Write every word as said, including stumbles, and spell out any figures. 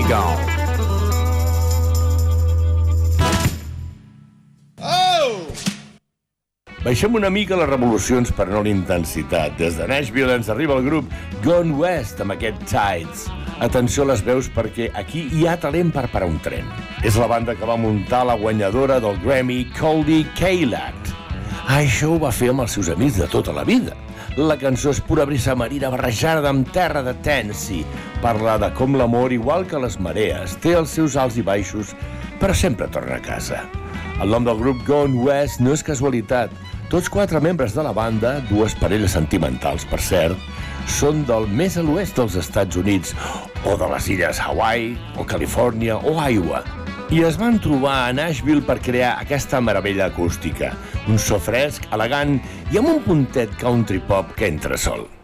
go. Baixem una mica les revolucions per no l'intensitat. Des de Nashville ens arriba el grup Gone West amb aquest Tides. Atenció a les veus perquè aquí hi ha talent per parar un tren. És la banda que va muntar la guanyadora del Grammy, Cody Kaylat. Això ho va fer amb els seus amics de tota la vida. La cançó és pura brisa marina barrejada amb terra de Tennessee. Parla de com l'amor, igual que les marees, té els seus alts i baixos, però sempre torna a casa. El nom del grup Gone West no és casualitat. Tots quatre membres de la banda, dues parelles sentimentals, per cert, són del més a l'oest dels Estats Units, o de les illes Hawaii, o Califòrnia, o Iowa. I es van trobar a Nashville per crear aquesta meravella acústica, un so fresc, elegant i amb un puntet country pop que entra sol.